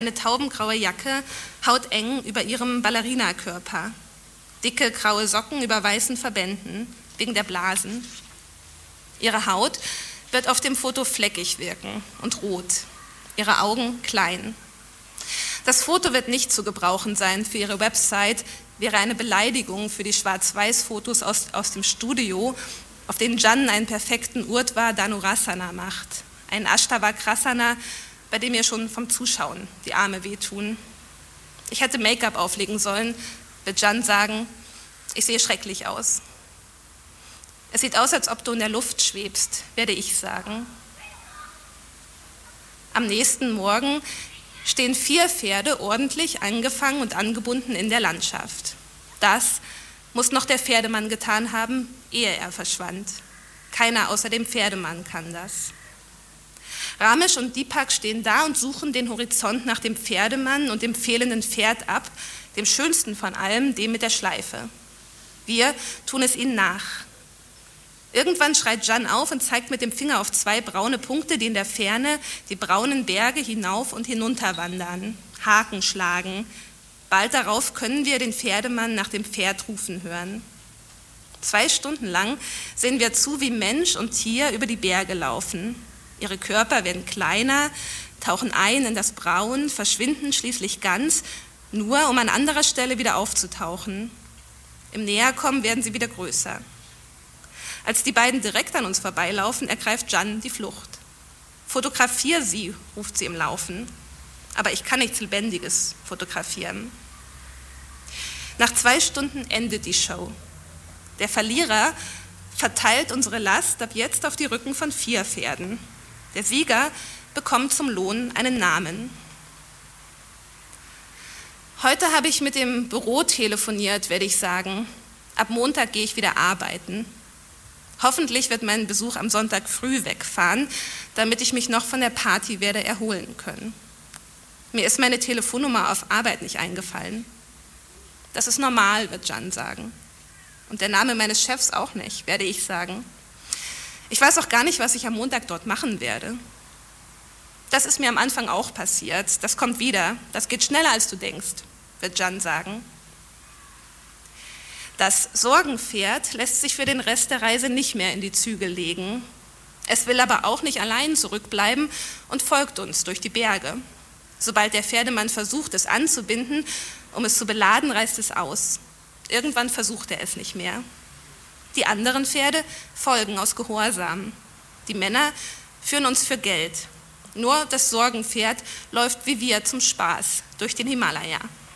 Eine taubengraue Jacke, hauteng über ihrem Ballerinakörper. Dicke graue Socken über weißen Verbänden, wegen der Blasen. Ihre Haut wird auf dem Foto fleckig wirken und rot. Ihre Augen klein. Das Foto wird nicht zu gebrauchen sein für ihre Website, wäre eine Beleidigung für die Schwarz-Weiß-Fotos aus dem Studio, auf denen Can einen perfekten Urdhva Dhanurasana macht. Ein Ashtavakrasana, bei dem mir schon vom Zuschauen die Arme wehtun. Ich hätte Make-up auflegen sollen, wird Can sagen, ich sehe schrecklich aus. Es sieht aus, als ob du in der Luft schwebst, werde ich sagen. Am nächsten Morgen stehen 4 Pferde ordentlich angefangen und angebunden in der Landschaft. Das muss noch der Pferdemann getan haben, ehe er verschwand. Keiner außer dem Pferdemann kann das. Ramesh und Deepak stehen da und suchen den Horizont nach dem Pferdemann und dem fehlenden Pferd ab, dem schönsten von allem, dem mit der Schleife. Wir tun es ihnen nach. Irgendwann schreit Can auf und zeigt mit dem Finger auf 2 braune Punkte, die in der Ferne die braunen Berge hinauf und hinunter wandern, Haken schlagen. Bald darauf können wir den Pferdemann nach dem Pferd rufen hören. 2 Stunden lang sehen wir zu, wie Mensch und Tier über die Berge laufen. Ihre Körper werden kleiner, tauchen ein in das Braun, verschwinden schließlich ganz, nur um an anderer Stelle wieder aufzutauchen. Im Näherkommen werden sie wieder größer. Als die beiden direkt an uns vorbeilaufen, ergreift Can die Flucht. Fotografier sie, ruft sie im Laufen. Aber ich kann nichts Lebendiges fotografieren. Nach 2 Stunden endet die Show. Der Verlierer verteilt unsere Last ab jetzt auf die Rücken von 4 Pferden. Der Sieger bekommt zum Lohn einen Namen. Heute habe ich mit dem Büro telefoniert, werde ich sagen. Ab Montag gehe ich wieder arbeiten. Hoffentlich wird mein Besuch am Sonntag früh wegfahren, damit ich mich noch von der Party werde erholen können. Mir ist meine Telefonnummer auf Arbeit nicht eingefallen. Das ist normal, wird Can sagen. Und der Name meines Chefs auch nicht, werde ich sagen. Ich weiß auch gar nicht, was ich am Montag dort machen werde. Das ist mir am Anfang auch passiert. Das kommt wieder. Das geht schneller, als du denkst, wird Can sagen. Das Sorgenpferd lässt sich für den Rest der Reise nicht mehr in die Zügel legen. Es will aber auch nicht allein zurückbleiben und folgt uns durch die Berge. Sobald der Pferdemann versucht, es anzubinden, um es zu beladen, reißt es aus. Irgendwann versucht er es nicht mehr. Die anderen Pferde folgen aus Gehorsam. Die Männer führen uns für Geld. Nur das Sorgenpferd läuft wie wir zum Spaß durch den Himalaya.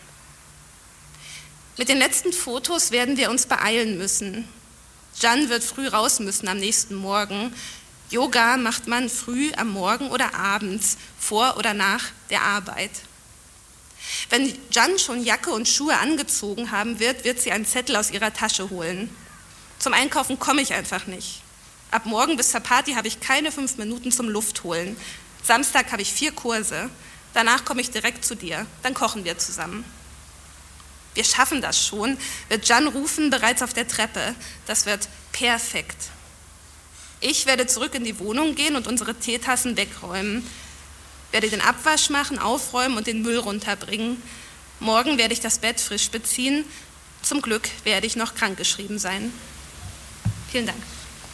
Mit den letzten Fotos werden wir uns beeilen müssen. Can wird früh raus müssen am nächsten Morgen. Yoga macht man früh am Morgen oder abends, vor oder nach der Arbeit. Wenn Can schon Jacke und Schuhe angezogen haben wird sie einen Zettel aus ihrer Tasche holen. Zum Einkaufen komme ich einfach nicht. Ab morgen bis zur Party habe ich keine 5 Minuten zum Luftholen. Samstag habe ich 4 Kurse. Danach komme ich direkt zu dir. Dann kochen wir zusammen. Wir schaffen das schon, wird Can rufen, bereits auf der Treppe. Das wird perfekt. Ich werde zurück in die Wohnung gehen und unsere Teetassen wegräumen. Werde den Abwasch machen, aufräumen und den Müll runterbringen. Morgen werde ich das Bett frisch beziehen. Zum Glück werde ich noch krankgeschrieben sein. Vielen Dank.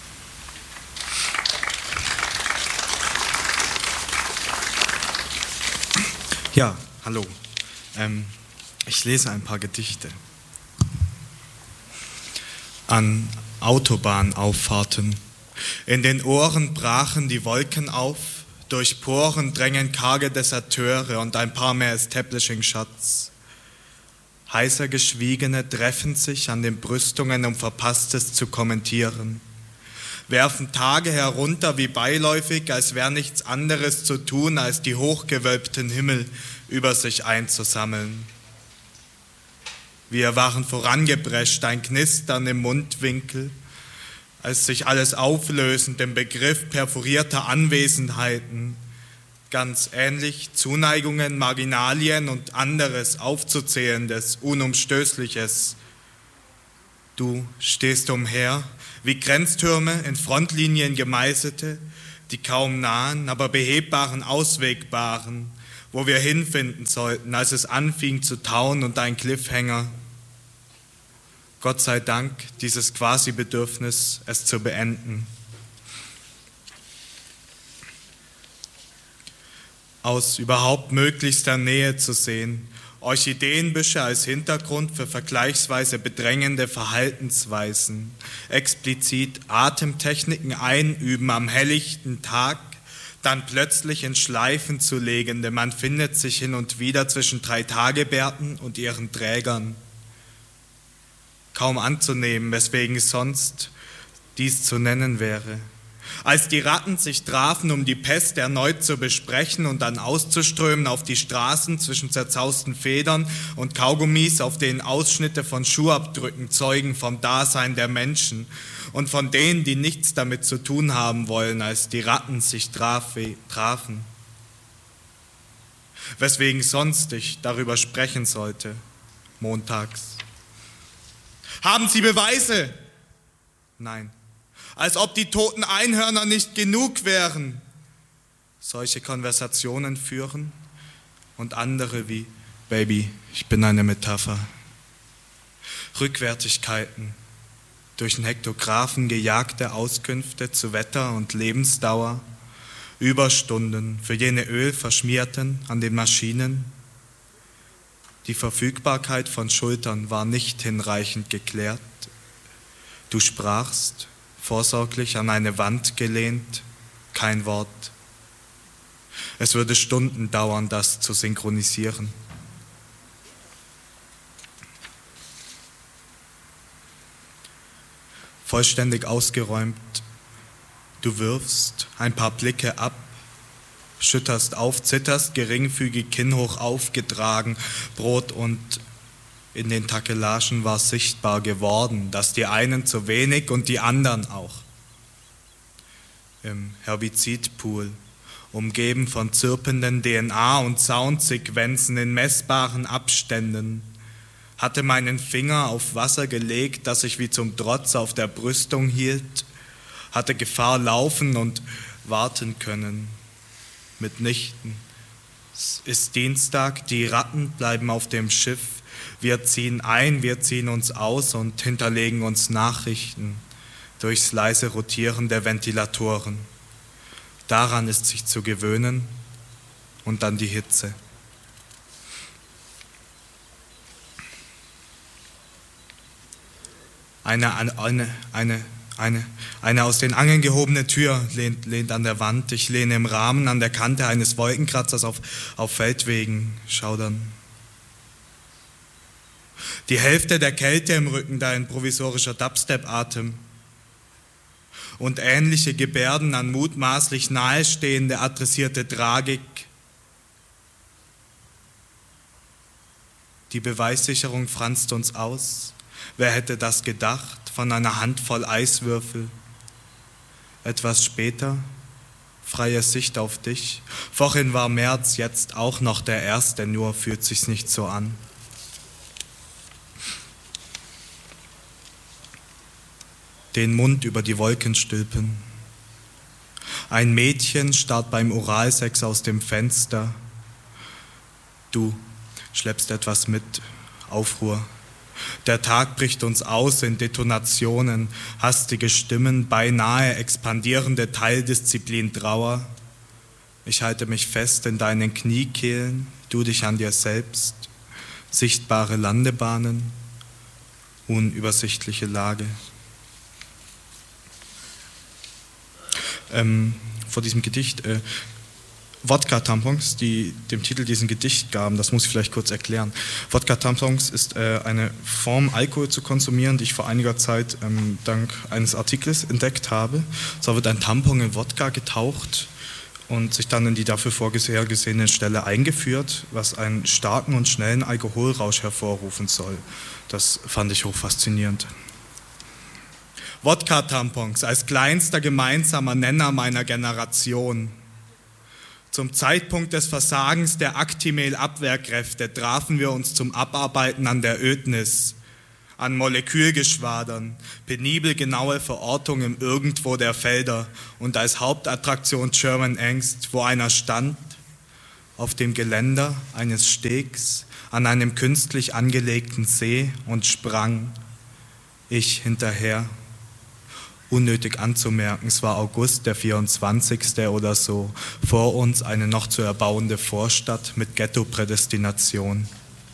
Ja, hallo. Ich lese ein paar Gedichte. An Autobahnauffahrten. In den Ohren brachen die Wolken auf, durch Poren drängen karge Deserteure und ein paar mehr Establishing-Shots. Heißer Geschwiegene treffen sich an den Brüstungen, um Verpasstes zu kommentieren. Werfen Tage herunter wie beiläufig, als wäre nichts anderes zu tun, als die hochgewölbten Himmel über sich einzusammeln. Wir waren vorangeprescht, ein Knistern im Mundwinkel, als sich alles auflösend im Begriff perforierter Anwesenheiten, ganz ähnlich Zuneigungen, Marginalien und anderes Aufzuzählendes, Unumstößliches. Du stehst umher, wie Grenztürme in Frontlinien gemeißelte, die kaum nahen, aber behebbaren, auswegbaren, wo wir hinfinden sollten, als es anfing zu tauen und ein Cliffhanger. Gott sei Dank dieses Quasi-Bedürfnis, es zu beenden. Aus überhaupt möglichster Nähe zu sehen, Orchideenbüsche als Hintergrund für vergleichsweise bedrängende Verhaltensweisen, explizit Atemtechniken einüben am helllichten Tag, dann plötzlich in Schleifen zu legen, denn man findet sich hin und wieder zwischen 3 Tagebärten und ihren Trägern. Kaum anzunehmen, weswegen sonst dies zu nennen wäre. Als die Ratten sich trafen, um die Pest erneut zu besprechen und dann auszuströmen auf die Straßen zwischen zerzausten Federn und Kaugummis, auf denen Ausschnitte von Schuhabdrücken zeugen vom Dasein der Menschen und von denen, die nichts damit zu tun haben wollen, als die Ratten sich trafen. Weswegen sonst ich darüber sprechen sollte, montags. Haben Sie Beweise? Nein. Als ob die toten Einhörner nicht genug wären. Solche Konversationen führen und andere wie, Baby, ich bin eine Metapher. Rückwärtigkeiten, durch den Hektographen gejagte Auskünfte zu Wetter und Lebensdauer, Überstunden für jene Ölverschmierten an den Maschinen. Die Verfügbarkeit von Schultern war nicht hinreichend geklärt. Du sprachst, vorsorglich an eine Wand gelehnt, kein Wort. Es würde Stunden dauern, das zu synchronisieren. Vollständig ausgeräumt, du wirfst ein paar Blicke ab, schütterst auf, zitterst, geringfügig kinnhoch aufgetragen, Brot und in den Takelagen war sichtbar geworden, dass die einen zu wenig und die anderen auch. Im Herbizidpool, umgeben von zirpenden DNA- und Soundsequenzen in messbaren Abständen, hatte meinen Finger auf Wasser gelegt, das ich wie zum Trotz auf der Brüstung hielt, hatte Gefahr laufen und warten können. Mitnichten. Es ist Dienstag, die Ratten bleiben auf dem Schiff. Wir ziehen ein, wir ziehen uns aus und hinterlegen uns Nachrichten durchs leise Rotieren der Ventilatoren. Daran ist sich zu gewöhnen und dann die Hitze. Eine aus den Angeln gehobene Tür lehnt an der Wand. Ich lehne im Rahmen an der Kante eines Wolkenkratzers auf Feldwegen schaudern. Die Hälfte der Kälte im Rücken, da ein provisorischer Dubstep-Atem und ähnliche Gebärden an mutmaßlich nahestehende adressierte Tragik. Die Beweissicherung franzt uns aus. Wer hätte das gedacht? Von einer Handvoll Eiswürfel. Etwas später, freie Sicht auf dich. Vorhin war März, jetzt auch noch der 1., nur fühlt sich's nicht so an. Den Mund über die Wolken stülpen. Ein Mädchen starrt beim Oralsex aus dem Fenster. Du schleppst etwas mit, Aufruhr. Der Tag bricht uns aus in Detonationen, hastige Stimmen, beinahe expandierende Teildisziplin Trauer. Ich halte mich fest in deinen Kniekehlen, du dich an dir selbst. Sichtbare Landebahnen, unübersichtliche Lage. Vor diesem Gedicht, Wodka-Tampons, die dem Titel diesen Gedicht gaben, das muss ich vielleicht kurz erklären. Wodka-Tampons ist eine Form, Alkohol zu konsumieren, die ich vor einiger Zeit dank eines Artikels entdeckt habe. So wird ein Tampon in Wodka getaucht und sich dann in die dafür vorgesehene Stelle eingeführt, was einen starken und schnellen Alkoholrausch hervorrufen soll. Das fand ich hochfaszinierend. Wodka-Tampons als kleinster gemeinsamer Nenner meiner Generation. Zum Zeitpunkt des Versagens der Actimel-Abwehrkräfte trafen wir uns zum Abarbeiten an der Ödnis, an Molekülgeschwadern, penibel genaue Verortung im Irgendwo der Felder und als Hauptattraktion German Angst, wo einer stand, auf dem Geländer eines Stegs an einem künstlich angelegten See und sprang, ich hinterher. Unnötig anzumerken, es war August, der 24. oder so, vor uns eine noch zu erbauende Vorstadt mit Ghetto-Prädestination.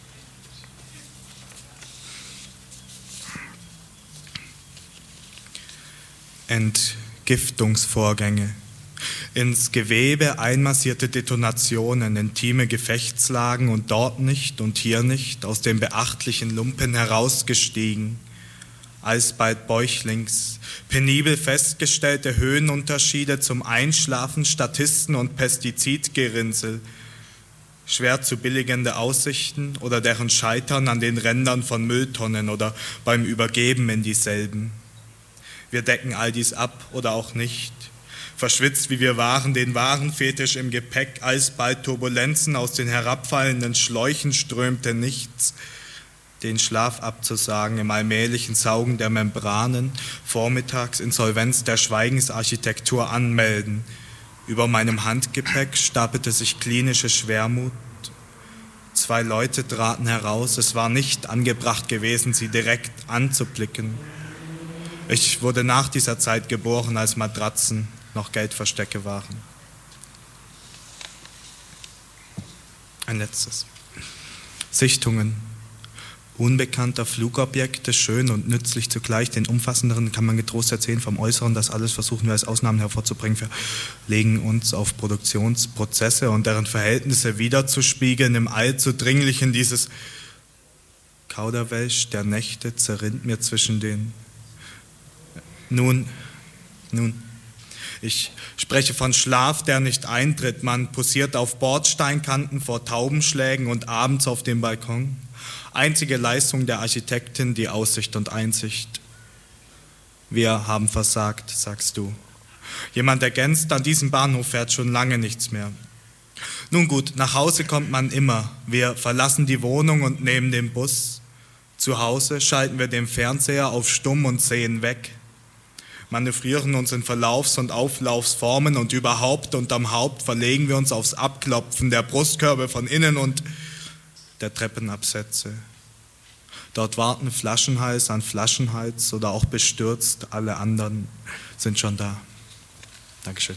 Entgiftungsvorgänge. Ins Gewebe einmassierte Detonationen, intime Gefechtslagen und dort nicht und hier nicht, aus den beachtlichen Lumpen herausgestiegen. Alsbald bäuchlings, penibel festgestellte Höhenunterschiede zum Einschlafen, Statisten und Pestizidgerinnsel, schwer zu billigende Aussichten oder deren Scheitern an den Rändern von Mülltonnen oder beim Übergeben in dieselben. Wir decken all dies ab oder auch nicht. Verschwitzt wie wir waren, den Warenfetisch im Gepäck, alsbald Turbulenzen, aus den herabfallenden Schläuchen strömte nichts. Den Schlaf abzusagen im allmählichen Saugen der Membranen, vormittags Insolvenz der Schweigensarchitektur anmelden. Über meinem Handgepäck stapelte sich klinische Schwermut. 2 Leute traten heraus, es war nicht angebracht gewesen, sie direkt anzublicken. Ich wurde nach dieser Zeit geboren, als Matratzen noch Geldverstecke waren. Ein letztes. Sichtungen. Unbekannter Flugobjekte, schön und nützlich zugleich. Den umfassenderen kann man getrost erzählen vom Äußeren. Das alles versuchen wir als Ausnahmen hervorzubringen. Wir legen uns auf Produktionsprozesse und deren Verhältnisse wiederzuspiegeln. Im Allzudringlichen dieses Kauderwelsch der Nächte zerrinnt mir zwischen den... Nun, ich spreche von Schlaf, der nicht eintritt. Man posiert auf Bordsteinkanten vor Taubenschlägen und abends auf dem Balkon. Einzige Leistung der Architektin, die Aussicht und Einsicht. Wir haben versagt, sagst du. Jemand ergänzt, an diesem Bahnhof fährt schon lange nichts mehr. Nun gut, nach Hause kommt man immer. Wir verlassen die Wohnung und nehmen den Bus. Zu Hause schalten wir den Fernseher auf Stumm und sehen weg. Manövrieren uns in Verlaufs- und Auflaufsformen und überhaupt unterm Haupt verlegen wir uns aufs Abklopfen der Brustkörbe von innen und der Treppenabsätze. Dort warten Flaschenhals an Flaschenhals oder auch bestürzt, alle anderen sind schon da. Dankeschön.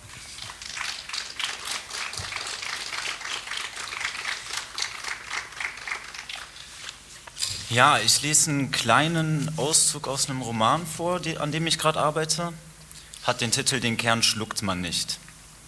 Ja, ich lese einen kleinen Auszug aus einem Roman vor, an dem ich gerade arbeite. Hat den Titel "Den Kern schluckt man nicht".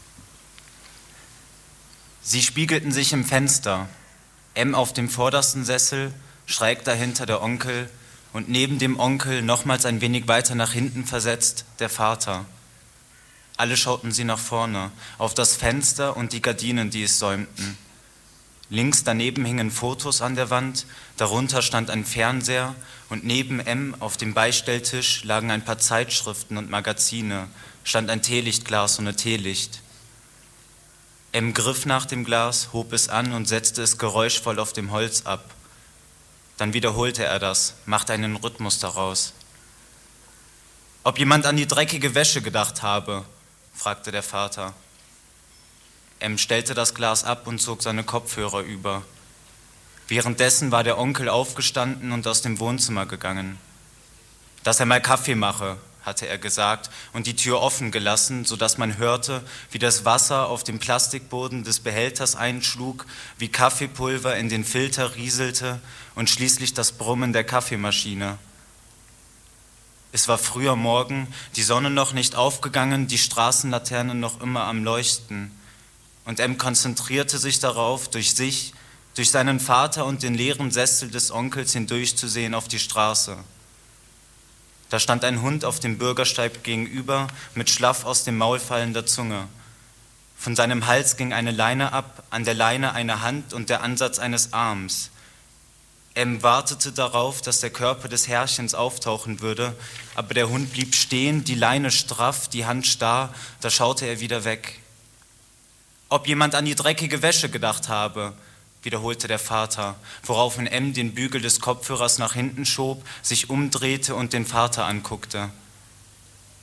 Sie spiegelten sich im Fenster. M auf dem vordersten Sessel, schräg dahinter der Onkel und neben dem Onkel, nochmals ein wenig weiter nach hinten versetzt, der Vater. Alle schauten sie nach vorne, auf das Fenster und die Gardinen, die es säumten. Links daneben hingen Fotos an der Wand, darunter stand ein Fernseher und neben M auf dem Beistelltisch lagen ein paar Zeitschriften und Magazine, stand ein Teelichtglas ohne Teelicht. M griff nach dem Glas, hob es an und setzte es geräuschvoll auf dem Holz ab. Dann wiederholte er das, machte einen Rhythmus daraus. »Ob jemand an die dreckige Wäsche gedacht habe?« fragte der Vater. M stellte das Glas ab und zog seine Kopfhörer über. Währenddessen war der Onkel aufgestanden und aus dem Wohnzimmer gegangen. »Dass er mal Kaffee mache«, hatte er gesagt und die Tür offen gelassen, sodass man hörte, wie das Wasser auf dem Plastikboden des Behälters einschlug, wie Kaffeepulver in den Filter rieselte und schließlich das Brummen der Kaffeemaschine. Es war früher Morgen, die Sonne noch nicht aufgegangen, die Straßenlaternen noch immer am Leuchten. Und M konzentrierte sich darauf, durch seinen Vater und den leeren Sessel des Onkels hindurchzusehen auf die Straße. Da stand ein Hund auf dem Bürgersteig gegenüber, mit schlaff aus dem Maul fallender Zunge. Von seinem Hals ging eine Leine ab, an der Leine eine Hand und der Ansatz eines Arms. M wartete darauf, dass der Körper des Herrchens auftauchen würde, aber der Hund blieb stehen, die Leine straff, die Hand starr, da schaute er wieder weg. »Ob jemand an die dreckige Wäsche gedacht habe«, wiederholte der Vater, woraufhin M den Bügel des Kopfhörers nach hinten schob, sich umdrehte und den Vater anguckte.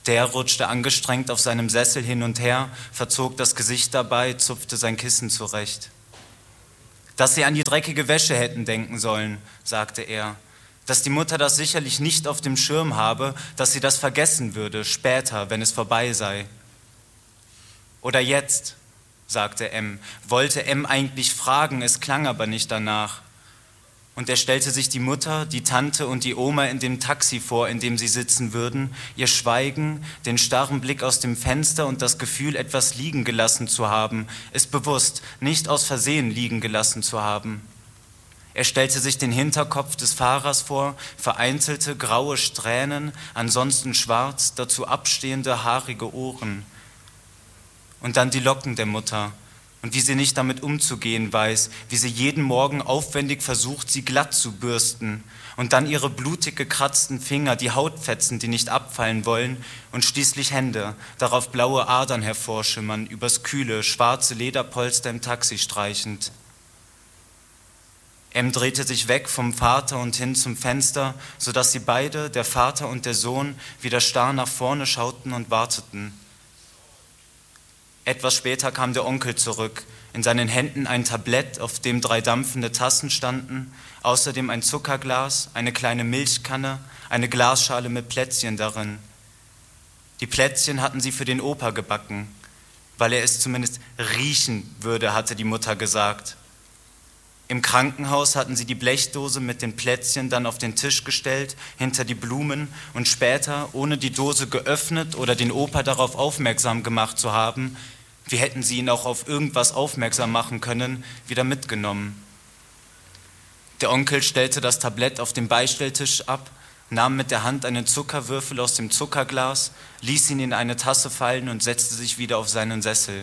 Der rutschte angestrengt auf seinem Sessel hin und her, verzog das Gesicht dabei, zupfte sein Kissen zurecht. Dass sie an die dreckige Wäsche hätten denken sollen, sagte er. Dass die Mutter das sicherlich nicht auf dem Schirm habe, dass sie das vergessen würde, später, wenn es vorbei sei. Oder jetzt, sagte M. Wollte M eigentlich fragen, es klang aber nicht danach. Und er stellte sich die Mutter, die Tante und die Oma in dem Taxi vor, in dem sie sitzen würden, ihr Schweigen, den starren Blick aus dem Fenster und das Gefühl, etwas liegen gelassen zu haben, es bewusst, nicht aus Versehen liegen gelassen zu haben. Er stellte sich den Hinterkopf des Fahrers vor, vereinzelte graue Strähnen, ansonsten schwarz, dazu abstehende haarige Ohren. Und dann die Locken der Mutter. Und wie sie nicht damit umzugehen weiß, wie sie jeden Morgen aufwendig versucht, sie glatt zu bürsten. Und dann ihre blutig gekratzten Finger, die Hautfetzen, die nicht abfallen wollen. Und schließlich Hände, darauf blaue Adern hervorschimmern, übers kühle, schwarze Lederpolster im Taxi streichend. M drehte sich weg vom Vater und hin zum Fenster, sodass sie beide, der Vater und der Sohn, wieder starr nach vorne schauten und warteten. Etwas später kam der Onkel zurück, in seinen Händen ein Tablett, auf dem 3 dampfende Tassen standen, außerdem ein Zuckerglas, eine kleine Milchkanne, eine Glasschale mit Plätzchen darin. Die Plätzchen hatten sie für den Opa gebacken, weil er es zumindest riechen würde, hatte die Mutter gesagt. Im Krankenhaus hatten sie die Blechdose mit den Plätzchen dann auf den Tisch gestellt, hinter die Blumen und später, ohne die Dose geöffnet oder den Opa darauf aufmerksam gemacht zu haben, wie hätten sie ihn auch auf irgendwas aufmerksam machen können, wieder mitgenommen. Der Onkel stellte das Tablett auf den Beistelltisch ab, nahm mit der Hand einen Zuckerwürfel aus dem Zuckerglas, ließ ihn in eine Tasse fallen und setzte sich wieder auf seinen Sessel.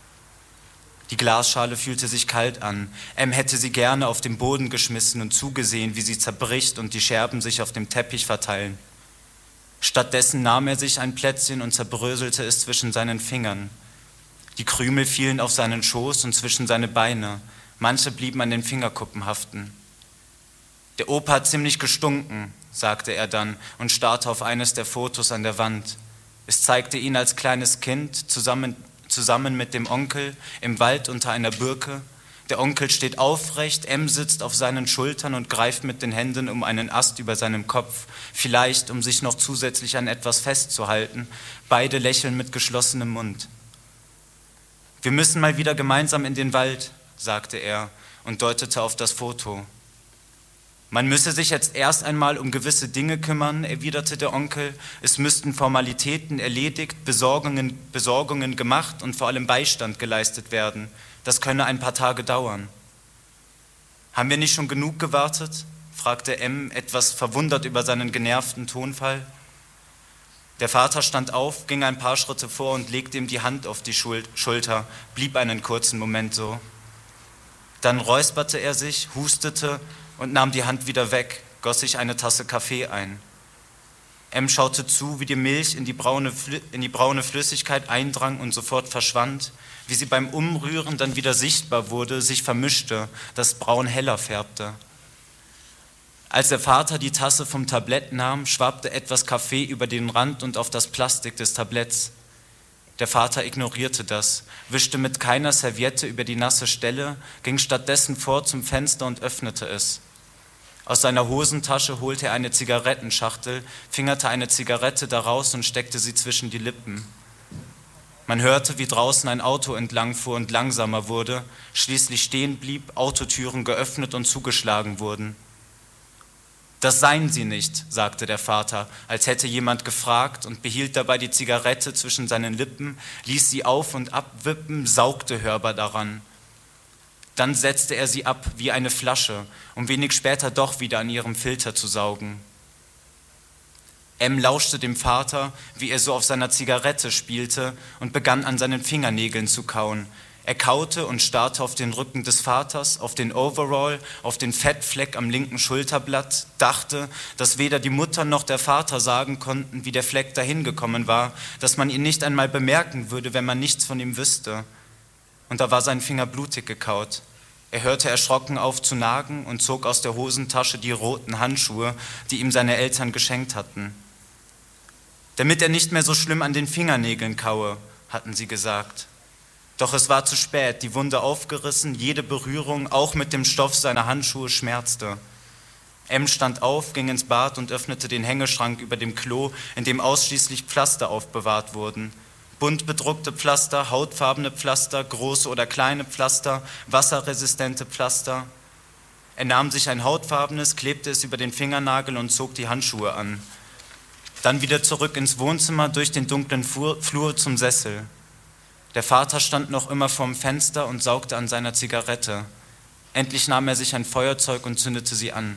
Die Glasschale fühlte sich kalt an. M hätte sie gerne auf den Boden geschmissen und zugesehen, wie sie zerbricht und die Scherben sich auf dem Teppich verteilen. Stattdessen nahm er sich ein Plätzchen und zerbröselte es zwischen seinen Fingern. Die Krümel fielen auf seinen Schoß und zwischen seine Beine. Manche blieben an den Fingerkuppen haften. Der Opa hat ziemlich gestunken, sagte er dann und starrte auf eines der Fotos an der Wand. Es zeigte ihn als kleines Kind zusammen mit dem Onkel im Wald unter einer Birke. Der Onkel steht aufrecht, M sitzt auf seinen Schultern und greift mit den Händen um einen Ast über seinem Kopf, vielleicht um sich noch zusätzlich an etwas festzuhalten. Beide lächeln mit geschlossenem Mund. Wir müssen mal wieder gemeinsam in den Wald, sagte er und deutete auf das Foto. Man müsse sich jetzt erst einmal um gewisse Dinge kümmern, erwiderte der Onkel. Es müssten Formalitäten erledigt, Besorgungen gemacht und vor allem Beistand geleistet werden. Das könne ein paar Tage dauern. Haben wir nicht schon genug gewartet? Fragte M, etwas verwundert über seinen genervten Tonfall. Der Vater stand auf, ging ein paar Schritte vor und legte ihm die Hand auf die Schulter, blieb einen kurzen Moment so. Dann räusperte er sich, hustete und nahm die Hand wieder weg, goss sich eine Tasse Kaffee ein. M schaute zu, wie die Milch in die braune Flüssigkeit eindrang und sofort verschwand, wie sie beim Umrühren dann wieder sichtbar wurde, sich vermischte, das Braun heller färbte. Als der Vater die Tasse vom Tablett nahm, schwappte etwas Kaffee über den Rand und auf das Plastik des Tabletts. Der Vater ignorierte das, wischte mit keiner Serviette über die nasse Stelle, ging stattdessen vor zum Fenster und öffnete es. Aus seiner Hosentasche holte er eine Zigarettenschachtel, fingerte eine Zigarette daraus und steckte sie zwischen die Lippen. Man hörte, wie draußen ein Auto entlangfuhr und langsamer wurde, schließlich stehen blieb, Autotüren geöffnet und zugeschlagen wurden. Das seien Sie nicht, sagte der Vater, als hätte jemand gefragt und behielt dabei die Zigarette zwischen seinen Lippen, ließ sie auf und ab wippen, saugte hörbar daran. Dann setzte er sie ab wie eine Flasche, um wenig später doch wieder an ihrem Filter zu saugen. M lauschte dem Vater, wie er so auf seiner Zigarette spielte und begann an seinen Fingernägeln zu kauen. Er kaute und starrte auf den Rücken des Vaters, auf den Overall, auf den Fettfleck am linken Schulterblatt, dachte, dass weder die Mutter noch der Vater sagen konnten, wie der Fleck dahin gekommen war, dass man ihn nicht einmal bemerken würde, wenn man nichts von ihm wüsste. Und da war sein Finger blutig gekaut. Er hörte erschrocken auf zu nagen und zog aus der Hosentasche die roten Handschuhe, die ihm seine Eltern geschenkt hatten. damit er nicht mehr so schlimm an den Fingernägeln kaue, hatten sie gesagt. Doch es war zu spät, die Wunde aufgerissen, jede Berührung, auch mit dem Stoff seiner Handschuhe, schmerzte. M stand auf, ging ins Bad und öffnete den Hängeschrank über dem Klo, in dem ausschließlich Pflaster aufbewahrt wurden. Bunt bedruckte Pflaster, hautfarbene Pflaster, große oder kleine Pflaster, wasserresistente Pflaster. Er nahm sich ein hautfarbenes, klebte es über den Fingernagel und zog die Handschuhe an. Dann wieder zurück ins Wohnzimmer, durch den dunklen Flur zum Sessel. Der Vater stand noch immer vorm Fenster und saugte an seiner Zigarette. Endlich nahm er sich ein Feuerzeug und zündete sie an.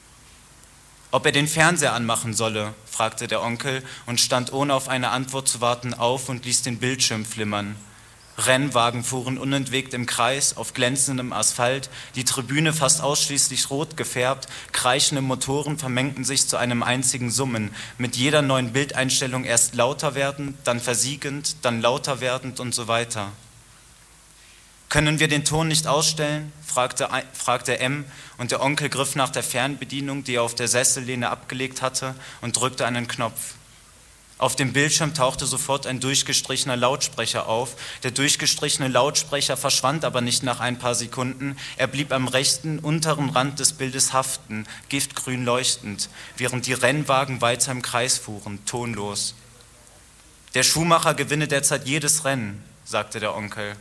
Ob er den Fernseher anmachen solle, fragte der Onkel und stand ohne auf eine Antwort zu warten auf und ließ den Bildschirm flimmern. Rennwagen fuhren unentwegt im Kreis auf glänzendem Asphalt, die Tribüne fast ausschließlich rot gefärbt, kreischende Motoren vermengten sich zu einem einzigen Summen, mit jeder neuen Bildeinstellung erst lauter werdend, dann versiegend, dann lauter werdend und so weiter. »Können wir den Ton nicht ausstellen?« fragte M, und der Onkel griff nach der Fernbedienung, die er auf der Sessellehne abgelegt hatte, und drückte einen Knopf. Auf dem Bildschirm tauchte sofort ein durchgestrichener Lautsprecher auf. Der durchgestrichene Lautsprecher verschwand aber nicht nach ein paar Sekunden. Er blieb am rechten, unteren Rand des Bildes haften, giftgrün leuchtend, während die Rennwagen weiter im Kreis fuhren, tonlos. »Der Schuhmacher gewinne derzeit jedes Rennen«, sagte der Onkel.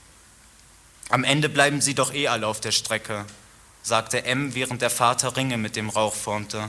»Am Ende bleiben sie doch eh alle auf der Strecke«, sagte M, während der Vater Ringe mit dem Rauch formte.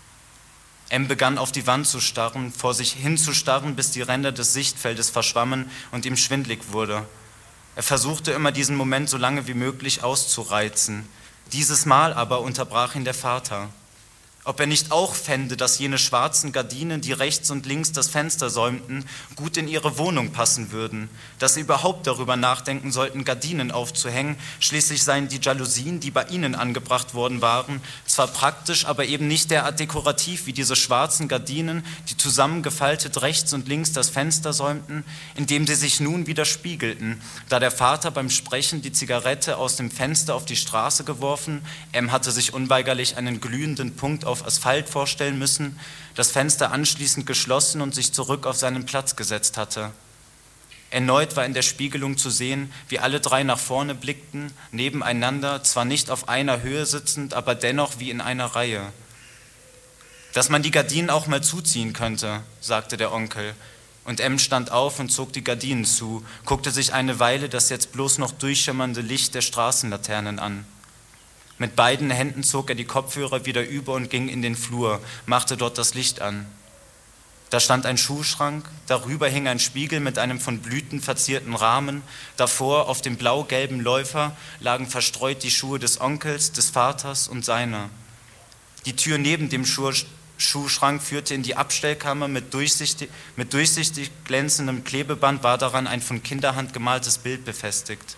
M begann auf die Wand zu starren, vor sich hinzustarren, bis die Ränder des Sichtfeldes verschwammen und ihm schwindlig wurde. Er versuchte immer, diesen Moment so lange wie möglich auszureizen. Dieses Mal aber unterbrach ihn der Vater. Ob er nicht auch fände, dass jene schwarzen Gardinen, die rechts und links das Fenster säumten, gut in ihre Wohnung passen würden, dass sie überhaupt darüber nachdenken sollten, Gardinen aufzuhängen. Schließlich seien die Jalousien, die bei ihnen angebracht worden waren, zwar praktisch, aber eben nicht derart dekorativ wie diese schwarzen Gardinen, die zusammengefaltet rechts und links das Fenster säumten, indem sie sich nun wieder spiegelten, da der Vater beim Sprechen die Zigarette aus dem Fenster auf die Straße geworfen, M hatte sich unweigerlich einen glühenden Punkt auf Asphalt vorstellen müssen, das Fenster anschließend geschlossen und sich zurück auf seinen Platz gesetzt hatte. Erneut war in der Spiegelung zu sehen, wie alle drei nach vorne blickten, nebeneinander, zwar nicht auf einer Höhe sitzend, aber dennoch wie in einer Reihe. »Dass man die Gardinen auch mal zuziehen könnte«, sagte der Onkel, und M stand auf und zog die Gardinen zu, guckte sich eine Weile das jetzt bloß noch durchschimmernde Licht der Straßenlaternen an. Mit beiden Händen zog er die Kopfhörer wieder über und ging in den Flur, machte dort das Licht an. Da stand ein Schuhschrank, darüber hing ein Spiegel mit einem von Blüten verzierten Rahmen, davor auf dem blau-gelben Läufer lagen verstreut die Schuhe des Onkels, des Vaters und seiner. Die Tür neben dem Schuhschrank führte in die Abstellkammer, mit durchsichtig glänzendem Klebeband war daran ein von Kinderhand gemaltes Bild befestigt.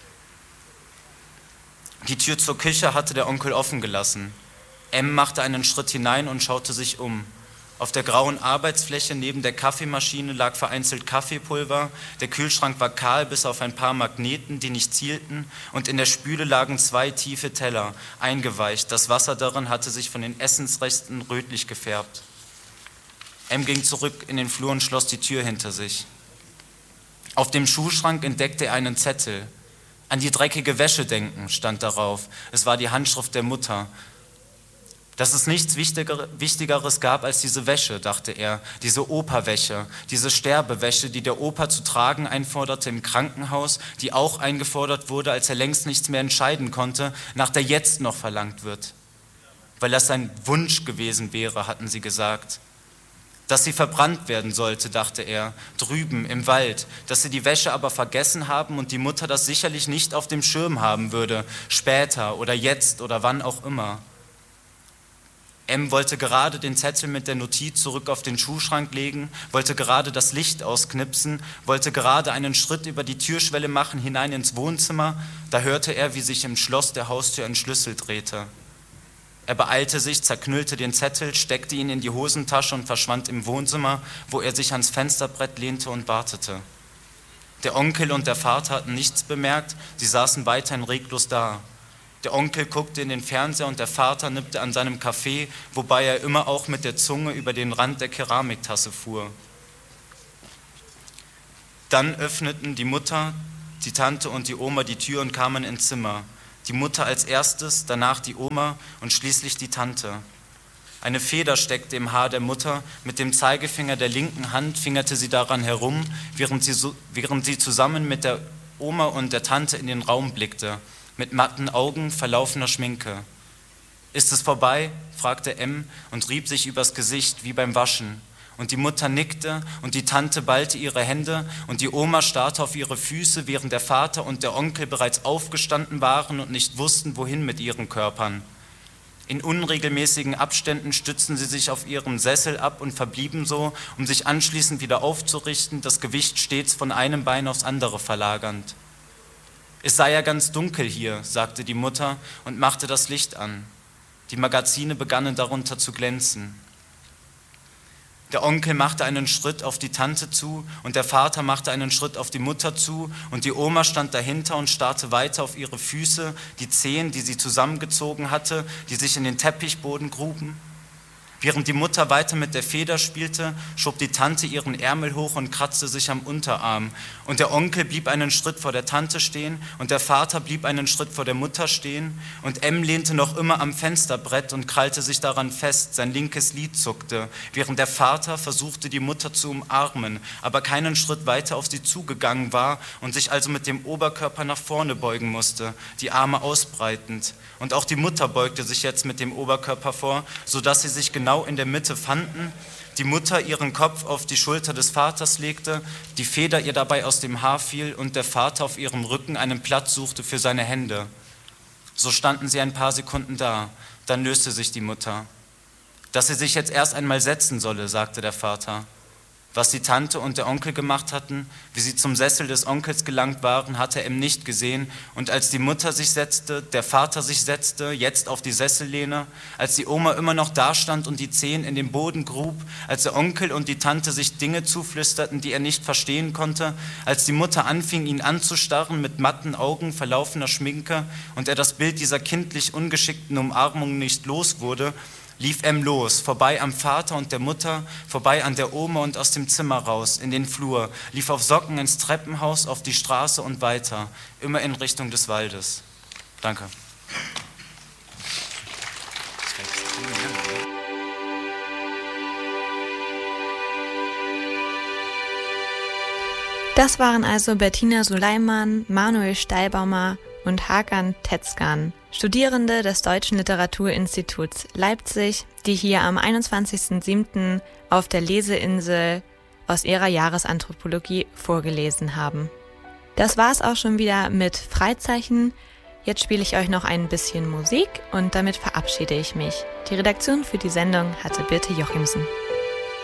Die Tür zur Küche hatte der Onkel offen gelassen. M machte einen Schritt hinein und schaute sich um. Auf der grauen Arbeitsfläche neben der Kaffeemaschine lag vereinzelt Kaffeepulver, der Kühlschrank war kahl bis auf ein paar Magneten, die nicht zielten, und in der Spüle lagen 2 tiefe Teller, eingeweicht, das Wasser darin hatte sich von den Essensresten rötlich gefärbt. M ging zurück in den Flur und schloss die Tür hinter sich. Auf dem Schuhschrank entdeckte er einen Zettel. »An die dreckige Wäsche denken«, stand darauf. Es war die Handschrift der Mutter. Dass es nichts Wichtigeres gab als diese Wäsche, dachte er, diese Operwäsche, diese Sterbewäsche, die der Opa zu tragen einforderte im Krankenhaus, die auch eingefordert wurde, als er längst nichts mehr entscheiden konnte, nach der jetzt noch verlangt wird. Weil das sein Wunsch gewesen wäre, hatten sie gesagt. Dass sie verbrannt werden sollte, dachte er, drüben im Wald, dass sie die Wäsche aber vergessen haben und die Mutter das sicherlich nicht auf dem Schirm haben würde, später oder jetzt oder wann auch immer. M wollte gerade den Zettel mit der Notiz zurück auf den Schuhschrank legen, wollte gerade das Licht ausknipsen, wollte gerade einen Schritt über die Türschwelle machen hinein ins Wohnzimmer, da hörte er, wie sich im Schloss der Haustür ein Schlüssel drehte. Er beeilte sich, zerknüllte den Zettel, steckte ihn in die Hosentasche und verschwand im Wohnzimmer, wo er sich ans Fensterbrett lehnte und wartete. Der Onkel und der Vater hatten nichts bemerkt, sie saßen weiterhin reglos da. Der Onkel guckte in den Fernseher und der Vater nippte an seinem Kaffee, wobei er immer auch mit der Zunge über den Rand der Keramiktasse fuhr. Dann öffneten die Mutter, die Tante und die Oma die Tür und kamen ins Zimmer. Die Mutter als erstes, danach die Oma und schließlich die Tante. Eine Feder steckte im Haar der Mutter, mit dem Zeigefinger der linken Hand fingerte sie daran herum, während sie zusammen mit der Oma und der Tante in den Raum blickte, mit matten Augen, verlaufener Schminke. »Ist es vorbei?« fragte M. und rieb sich übers Gesicht wie beim Waschen. Und die Mutter nickte und die Tante ballte ihre Hände und die Oma starrte auf ihre Füße, während der Vater und der Onkel bereits aufgestanden waren und nicht wussten, wohin mit ihren Körpern. In unregelmäßigen Abständen stützten sie sich auf ihrem Sessel ab und verblieben so, um sich anschließend wieder aufzurichten, das Gewicht stets von einem Bein aufs andere verlagernd. »Es sei ja ganz dunkel hier«, sagte die Mutter und machte das Licht an. Die Magazine begannen darunter zu glänzen. Der Onkel machte einen Schritt auf die Tante zu und der Vater machte einen Schritt auf die Mutter zu und die Oma stand dahinter und starrte weiter auf ihre Füße, die Zehen, die sie zusammengezogen hatte, die sich in den Teppichboden gruben. Während die Mutter weiter mit der Feder spielte, schob die Tante ihren Ärmel hoch und kratzte sich am Unterarm. Und der Onkel blieb einen Schritt vor der Tante stehen und der Vater blieb einen Schritt vor der Mutter stehen. Und M lehnte noch immer am Fensterbrett und krallte sich daran fest, sein linkes Lid zuckte, während der Vater versuchte, die Mutter zu umarmen, aber keinen Schritt weiter auf sie zugegangen war und sich also mit dem Oberkörper nach vorne beugen musste, die Arme ausbreitend. Und auch die Mutter beugte sich jetzt mit dem Oberkörper vor, sodass sie sich genau in der Mitte fanden, die Mutter ihren Kopf auf die Schulter des Vaters legte, die Feder ihr dabei aus dem Haar fiel und der Vater auf ihrem Rücken einen Platz suchte für seine Hände. So standen sie ein paar Sekunden da, dann löste sich die Mutter. Dass sie sich jetzt erst einmal setzen solle, sagte der Vater. Was die Tante und der Onkel gemacht hatten, wie sie zum Sessel des Onkels gelangt waren, hatte M nicht gesehen. Und als die Mutter sich setzte, der Vater sich setzte, jetzt auf die Sessellehne, als die Oma immer noch dastand und die Zehen in den Boden grub, als der Onkel und die Tante sich Dinge zuflüsterten, die er nicht verstehen konnte, als die Mutter anfing, ihn anzustarren mit matten Augen, verlaufener Schminke und er das Bild dieser kindlich ungeschickten Umarmung nicht los wurde, lief M los, vorbei am Vater und der Mutter, vorbei an der Oma und aus dem Zimmer raus, in den Flur, lief auf Socken ins Treppenhaus, auf die Straße und weiter, immer in Richtung des Waldes. Danke. Das waren also Bettina Suleiman, Manuel Steilbaumer und Hakan Tezcan, Studierende des Deutschen Literaturinstituts Leipzig, die hier am 21.07. auf der Leseinsel aus ihrer Jahresanthropologie vorgelesen haben. Das war's auch schon wieder mit Freizeichen. Jetzt spiele ich euch noch ein bisschen Musik und damit verabschiede ich mich. Die Redaktion für die Sendung hatte Birte Jochimsen.